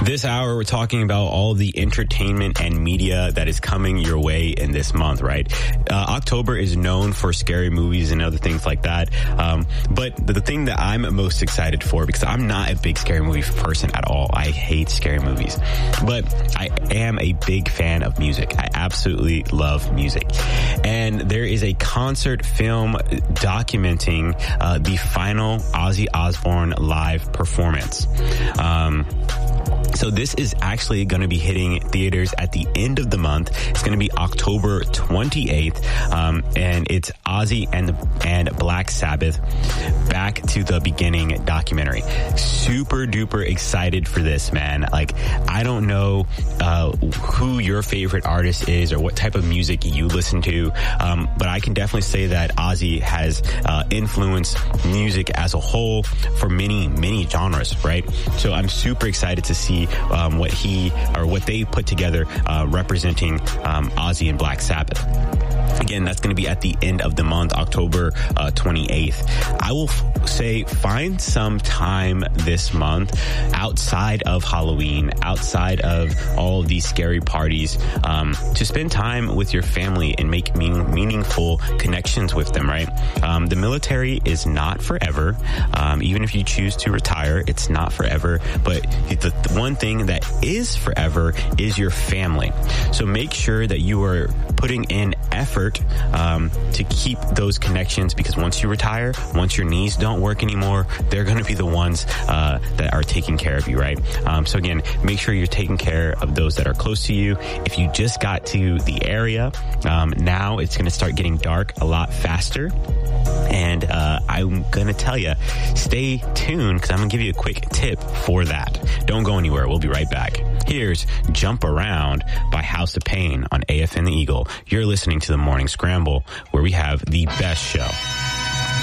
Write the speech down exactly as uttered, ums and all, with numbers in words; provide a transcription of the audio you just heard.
This hour, we're talking about all the entertainment and media that is coming your way in this month, right? Uh, October is known for scary movies and other things like that. Um, but the thing that I'm most excited for, because I'm not a big scary movie person at all. I hate scary movies. But I am a big fan of music. I absolutely love music. And there is a concert film documenting uh, the final Ozzy Osbourne live performance. Um, So this is actually going to be hitting theaters at the end of the month. It's going to be October twenty-eighth, um, and it's Ozzy and and Black Sabbath Back to the Beginning documentary. Super duper excited for this, man. Like, I don't know uh, who your favorite artist is or what type of music you listen to, um, but I can definitely say that Ozzy has uh, influenced music as a whole for many, many genres, right? So I'm super excited to see Um, what he or what they put together uh, representing um, Ozzy and Black Sabbath. Again, that's going to be at the end of the month, October uh, twenty-eighth. I will f- say find some time this month outside of Halloween, outside of all of these scary parties, um, to spend time with your family and make mean- meaningful connections with them, right? Um, the military is not forever. Um, even if you choose to retire, it's not forever. But the, the one thing that is forever is your family. So make sure that you are putting in effort um, to keep those connections, because once you retire, once your knees don't work anymore, they're going to be the ones uh, that are taking care of you, right? Um, so again, make sure you're taking care of those that are close to you. If you just got to the area, um, now it's going to start getting dark a lot faster. And uh, I'm going to tell you, stay tuned, because I'm going to give you a quick tip for that. Don't go anywhere. We'll be right back. Here's Jump Around by House of Pain on A F N The Eagle. You're listening to The Morning Scramble, where we have the best show.